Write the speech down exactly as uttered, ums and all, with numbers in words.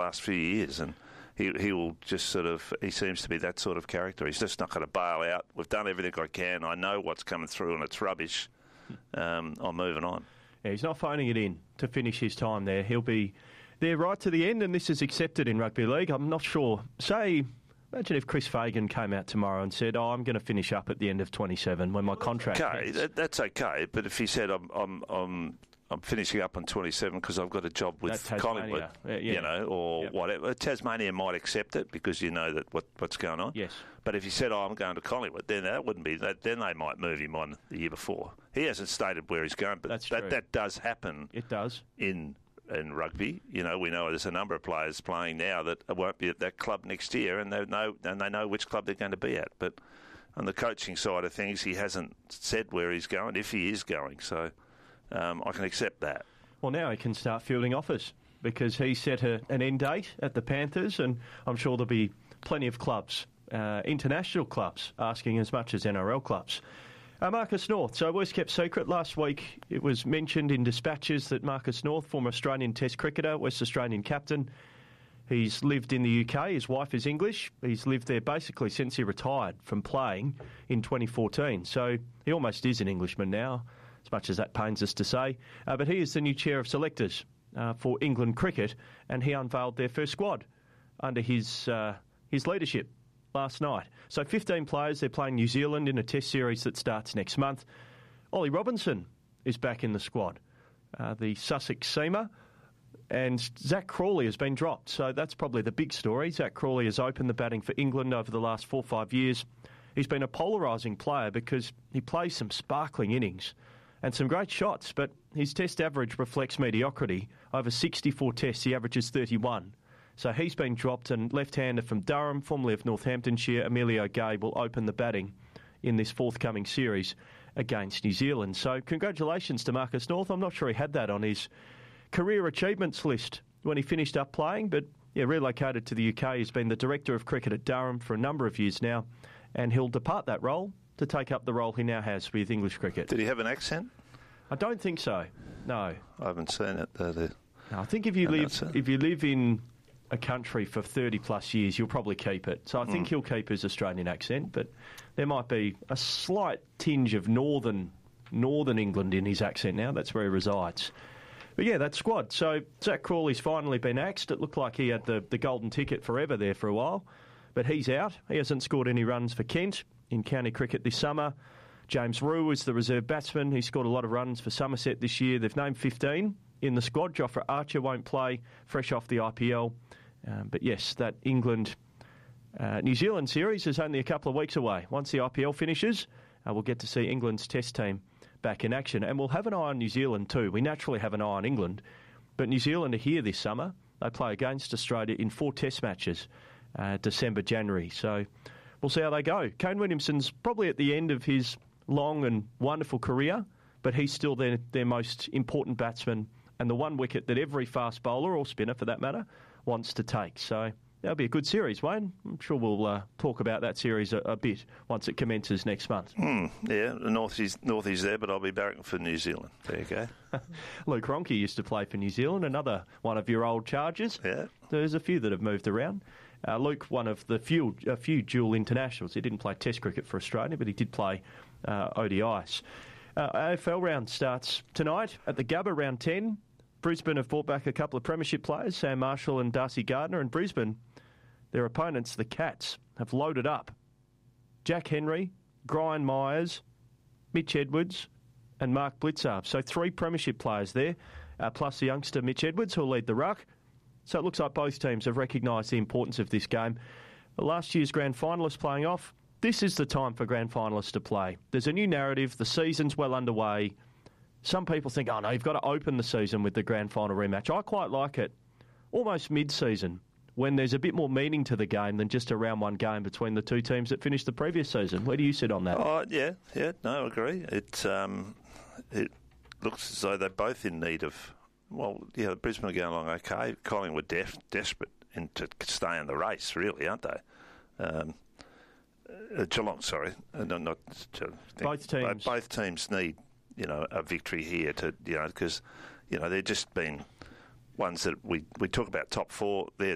last few years, and he he will just sort of, he seems to be that sort of character. He's just not going to bail out. We've done everything I can. I know what's coming through and it's rubbish. Um, I'm moving on. Yeah, he's not phoning it in to finish his time there. He'll be there right to the end, and this is accepted in rugby league. I'm not sure. Say, imagine if Chris Fagan came out tomorrow and said, oh, I'm going to finish up at the end of twenty-seven when my contract Okay, that, that's okay. But if he said, I'm I'm I'm, I'm finishing up on twenty-seven because I've got a job with Collingwood, yeah, yeah. you know, or yep. whatever, Tasmania might accept it because you know that what, what's going on. Yes. But if he said, oh, I'm going to Collingwood, then that wouldn't be that. Then they might move him on the year before. He hasn't stated where he's going, but That's that, true. that does happen. It does. In in rugby, you know, we know there's a number of players playing now that won't be at that club next year, and they know and they know which club they're going to be at. But on the coaching side of things, he hasn't said where he's going, if he is going. So um, I can accept that. Well, now he can start fielding offers because he set a, an end date at the Panthers, and I'm sure there'll be plenty of clubs, uh, international clubs, asking as much as N R L clubs. Uh, Marcus North, so worst kept secret. Last week it was mentioned in dispatches that Marcus North, former Australian Test cricketer, West Australian captain, he's lived in the U K, his wife is English, he's lived there basically since he retired from playing in twenty fourteen, so he almost is an Englishman now, as much as that pains us to say, uh, but he is the new chair of selectors uh, for England cricket, and he unveiled their first squad under his uh, his leadership last night. So fifteen players, they're playing New Zealand in a test series that starts next month. Ollie Robinson is back in the squad, uh, the Sussex seamer, and Zach Crawley has been dropped, so that's probably the big story. Zach Crawley has opened the batting for England over the last four or five years. He's been a polarising player because he plays some sparkling innings and some great shots, but his test average reflects mediocrity. Over sixty-four tests, he averages thirty-one. So he's been dropped, and left-hander from Durham, formerly of Northamptonshire, Emilio Gay, will open the batting in this forthcoming series against New Zealand. So congratulations to Marcus North. I'm not sure he had that on his career achievements list when he finished up playing, but yeah, relocated to the U K. He's been the director of cricket at Durham for a number of years now, and he'll depart that role to take up the role he now has with English cricket. Did he have an accent? I don't think so, no. I haven't seen it. Uh, the, no I think if you no, live if you live in a country for thirty plus years, you'll probably keep it. So I think mm. he'll keep his Australian accent, but there might be a slight tinge of northern northern England in his accent now. That's where he resides. But yeah, that squad. So Zach Crawley's finally been axed. It looked like he had the, the golden ticket forever there for a while, but he's out. He hasn't scored any runs for Kent in county cricket this summer. James Rue is the reserve batsman. He scored a lot of runs for Somerset this year. They've named fifteen in the squad. Jofra Archer won't play, fresh off the I P L. Um, but yes, that England uh, New Zealand series is only a couple of weeks away. Once the I P L finishes, uh, we'll get to see England's test team back in action. And we'll have an eye on New Zealand too. We naturally have an eye on England, but New Zealand are here this summer. They play against Australia in four test matches, uh, December, January. So we'll see how they go. Kane Williamson's probably at the end of his long and wonderful career, but he's still their, their most important batsman and the one wicket that every fast bowler, or spinner for that matter, wants to take. So that'll be a good series, Wayne. I'm sure we'll uh, talk about that series a, a bit once it commences next month. Mm, yeah, the Northie's, Northie's there, but I'll be barracking for New Zealand. There you go. Luke Ronke used to play for New Zealand, another one of your old Chargers. Yeah. There's a few that have moved around. Uh, Luke, one of the few, a few dual internationals. He didn't play Test cricket for Australia, but he did play uh, O D Is. Uh, A F L round starts tonight at the Gabba, round ten. Brisbane have brought back a couple of premiership players, Sam Marshall and Darcy Gardner, and Brisbane, their opponents, the Cats, have loaded up Jack Henry, Brian Myers, Mitch Edwards and Mark Blitzarve. So three premiership players there, uh, plus the youngster Mitch Edwards, who'll lead the ruck. So it looks like both teams have recognised the importance of this game. Last year's grand finalists playing off, this is the time for grand finalists to play. There's a new narrative, the season's well underway. Some people think, oh no, you've got to open the season with the grand final rematch. I quite like it almost mid-season, when there's a bit more meaning to the game than just a round one game between the two teams that finished the previous season. Where do you sit on that? Oh, yeah, yeah, no, I agree. It, um, it looks as though they're both in need of, well, yeah, Brisbane are going along okay. Collingwood def- desperate in to stay in the race, really, aren't they? Um, uh, Geelong, sorry. Uh, no, not Geelong. Both teams. Both teams need, you know, a victory here to, you know, because, you know, they've just been ones that we, we talk about top four. They're